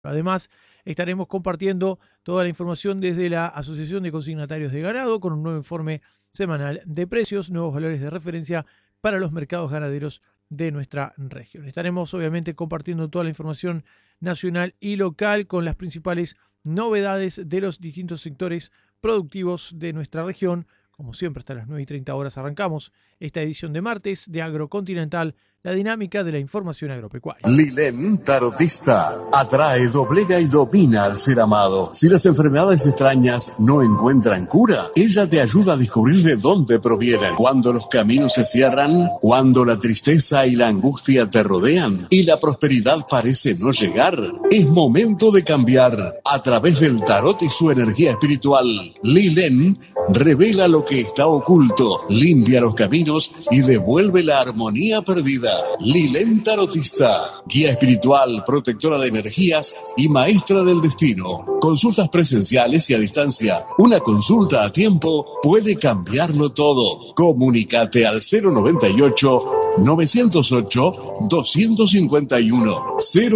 Además, estaremos compartiendo toda la información desde la Asociación de Consignatarios de Ganado con un nuevo informe semanal de precios, nuevos valores de referencia para los mercados ganaderos de nuestra región. Estaremos obviamente compartiendo toda la información nacional y local con las principales novedades de los distintos sectores productivos de nuestra región. Como siempre, hasta las 9:30 arrancamos esta edición de martes de Agrocontinental, la dinámica de la información agropecuaria. Lilén Tarotista atrae, doblega y domina al ser amado. Si las enfermedades extrañas no encuentran cura, ella te ayuda a descubrir de dónde provienen. Cuando los caminos se cierran, cuando la tristeza y la angustia te rodean y la prosperidad parece no llegar, es momento de cambiar. A través del tarot y su energía espiritual, Lilén revela lo que está oculto, limpia los caminos y devuelve la armonía perdida. Lilén Tarotista, guía espiritual, protectora de energías y maestra del destino. Consultas presenciales y a distancia. Una consulta a tiempo puede cambiarlo todo. Comunícate al 098-908-251,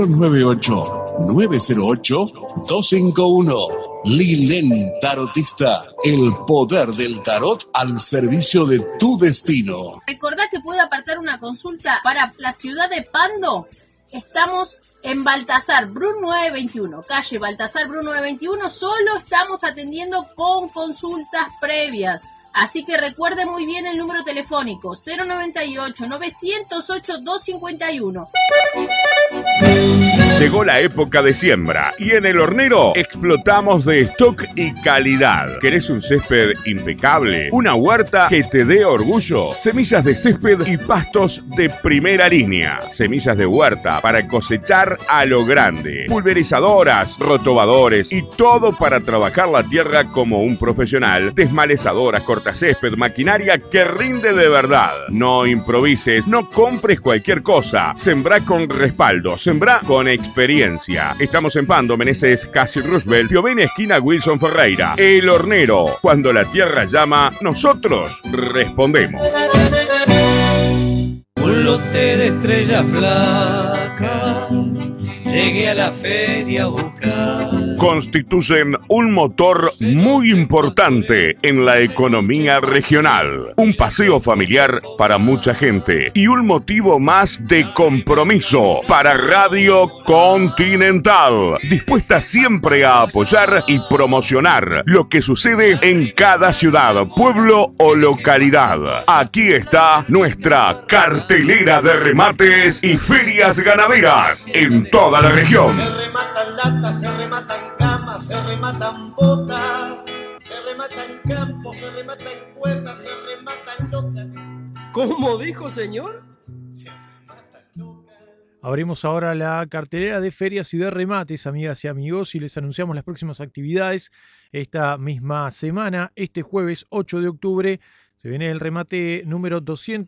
098-908-251. Lilén Tarotista, el poder del tarot al servicio de tu destino. Recordá que puede apartar una consulta para la ciudad de Pando. Estamos en Baltasar Bru 921, calle Baltasar Bru 921. Solo estamos atendiendo con consultas previas. Así que recuerde muy bien el número telefónico 098-908-251. Llegó la época de siembra y en El Hornero explotamos de stock y calidad. ¿Querés un césped impecable? ¿Una huerta que te dé orgullo? Semillas de césped y pastos de primera línea. Semillas de huerta para cosechar a lo grande. Pulverizadoras, rotobadores y todo para trabajar la tierra como un profesional. Desmalezadoras, cortacésped, maquinaria que rinde de verdad. No improvises, no compres cualquier cosa. Sembrá con respaldo, sembrá con experiencia. Estamos en Pando, Meneses, Casi Roosevelt, Piovene, esquina Wilson Ferreira. El Hornero. Cuando la tierra llama, nosotros respondemos. Un lote de estrellas flacas, llegué a la feria a buscar. Constituyen un motor muy importante en la economía regional. Un paseo familiar para mucha gente y un motivo más de compromiso para Radio Continental, dispuesta siempre a apoyar y promocionar lo que sucede en cada ciudad, pueblo o localidad. Aquí está nuestra cartelera de remates y ferias ganaderas en toda la región. Se rematan latas, se rematan camas, se rematan botas, se rematan campos, se rematan cuerdas, se rematan locas. ¿Cómo dijo, señor? Se rematan locas. Abrimos ahora la cartelera de ferias y de remates, amigas y amigos, y les anunciamos las próximas actividades esta misma semana. Este jueves 8 de octubre se viene el remate número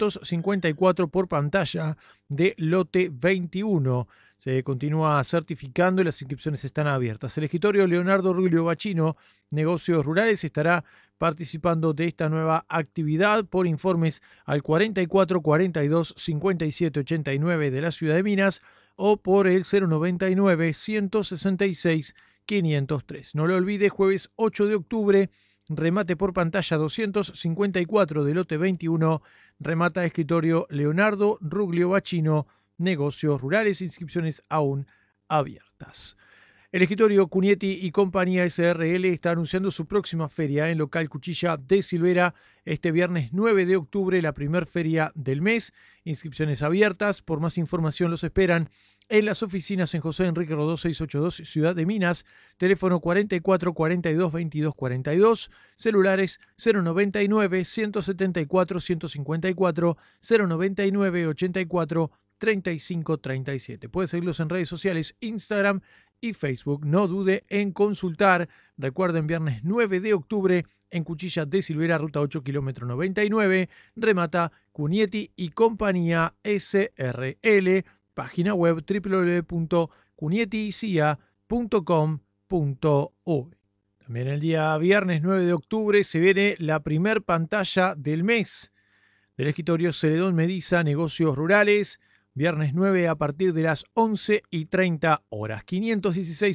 254 por pantalla de lote 21. Se continúa certificando y las inscripciones están abiertas. El escritorio Leonardo Ruglio Bachino, Negocios Rurales, estará participando de esta nueva actividad. Por informes al 44 42 57 89 de la ciudad de Minas o por el 099 166 503. No lo olvide, jueves 8 de octubre, remate por pantalla 254 de lote 21, remata escritorio Leonardo Ruglio Bachino, Negocios Rurales, inscripciones aún abiertas. El escritorio Cunietti y Compañía SRL está anunciando su próxima feria en local Cuchilla de Silvera este viernes 9 de octubre, la primer feria del mes. Inscripciones abiertas. Por más información los esperan en las oficinas en José Enrique Rodó 682, Ciudad de Minas, teléfono 44 42 22 42, celulares 099 174 154, 099 84 35 37. Puede seguirlos en redes sociales, Instagram y Facebook. No dude en consultar. Recuerden, viernes 9 de octubre en Cuchilla de Silvera, ruta 8, kilómetro 99. Remata Cunietti y Compañía SRL. Página web www.cunietticia.com.uy. También el día viernes 9 de octubre se viene la primer pantalla del mes del escritorio Celedón Mediza, Negocios Rurales. viernes 9 a partir de las 11:30 horas. 516